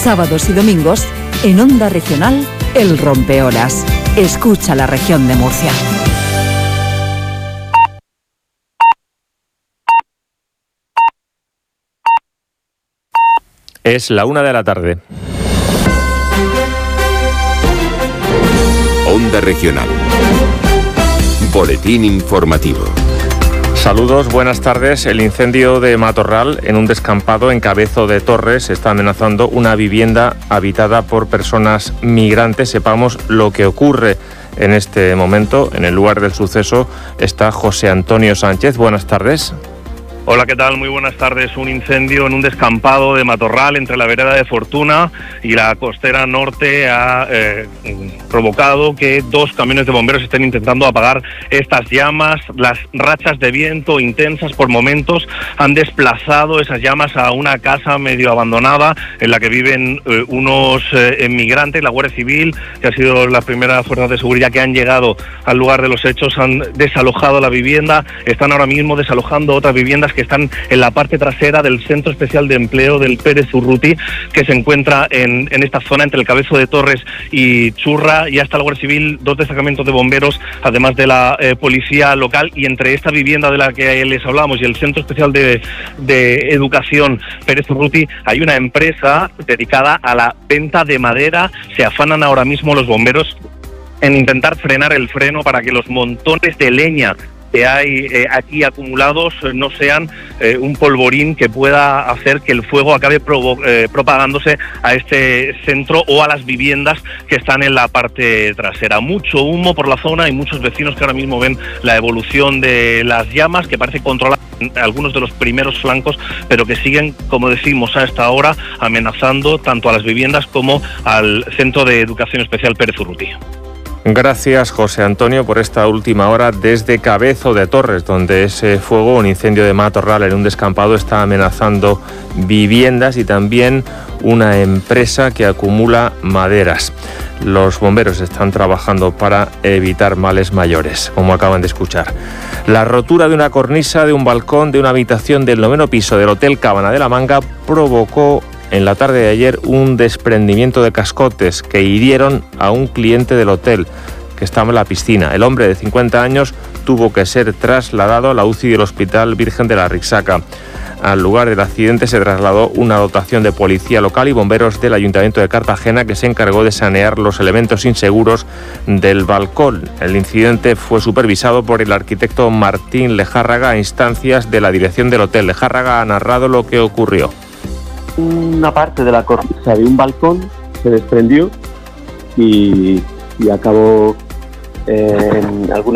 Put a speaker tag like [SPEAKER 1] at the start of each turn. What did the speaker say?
[SPEAKER 1] sábados y domingos, en Onda Regional, El Rompeolas. Escucha la región de Murcia.
[SPEAKER 2] Es la 1 de la tarde.
[SPEAKER 3] Onda Regional. Boletín informativo.
[SPEAKER 2] Saludos, buenas tardes. El incendio de Matorral en un descampado en Cabezo de Torres está amenazando una vivienda habitada por personas migrantes. Sepamos lo que ocurre en este momento. En el lugar del suceso está José Antonio Sánchez. Buenas tardes.
[SPEAKER 4] Hola, ¿qué tal? Muy buenas tardes. Un incendio en un descampado de Matorral entre la vereda de Fortuna y la costera norte ha provocado que 2 camiones de bomberos estén intentando apagar estas llamas. Las rachas de viento intensas por momentos han desplazado esas llamas a una casa medio abandonada en la que viven unos inmigrantes. La Guardia Civil, que ha sido la primera fuerza de seguridad que han llegado al lugar de los hechos, han desalojado la vivienda. Están ahora mismo desalojando otras viviendas que están en la parte trasera del Centro Especial de Empleo del Pérez Urruti, que se encuentra en esta zona entre el Cabezo de Torres y Churra. Ya está la Guardia Civil, 2 destacamentos de bomberos, además de la policía local, y entre esta vivienda de la que les hablamos y el Centro Especial de Educación Pérez Urruti hay una empresa dedicada a la venta de madera. Se afanan ahora mismo los bomberos en intentar frenar el freno para que los montones de leña que hay aquí acumulados no sean un polvorín que pueda hacer que el fuego acabe propagándose a este centro o a las viviendas que están en la parte trasera. Mucho humo por la zona y muchos vecinos que ahora mismo ven la evolución de las llamas, que parece controlar algunos de los primeros flancos, pero que siguen, como decimos a esta hora, amenazando tanto a las viviendas como al Centro de Educación Especial Pérez Urruti.
[SPEAKER 2] Gracias, José Antonio, por esta última hora desde Cabezo de Torres, donde ese fuego, un incendio de Matorral en un descampado, está amenazando viviendas y también una empresa que acumula maderas. Los bomberos están trabajando para evitar males mayores, como acaban de escuchar. La rotura de una cornisa de un balcón de una habitación del 9º piso del Hotel Cabana de la Manga provocó en la tarde de ayer un desprendimiento de cascotes que hirieron a un cliente del hotel que estaba en la piscina. El hombre de 50 años tuvo que ser trasladado a la UCI del Hospital Virgen de la Rixaca. Al lugar del accidente se trasladó una dotación de policía local y bomberos del Ayuntamiento de Cartagena, que se encargó de sanear los elementos inseguros del balcón. El incidente fue supervisado por el arquitecto Martín Lejárraga a instancias de la dirección del hotel. Lejárraga ha narrado lo que ocurrió.
[SPEAKER 5] Una parte de la cornisa de un balcón se desprendió y acabó en algunas